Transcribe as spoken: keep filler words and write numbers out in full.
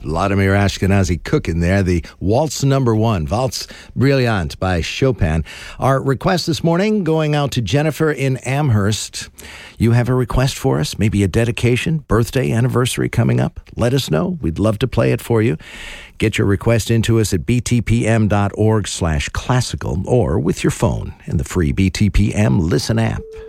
Vladimir Ashkenazi cooking there. The Waltz Number One, Waltz Brilliant by Chopin. Our request this morning going out to Jennifer in Amherst. You have a request for us? Maybe a dedication, birthday, anniversary coming up? Let us know. We'd love to play it for you. Get your request into us at btpm.org slash classical or with your phone in the free B T P M Listen app.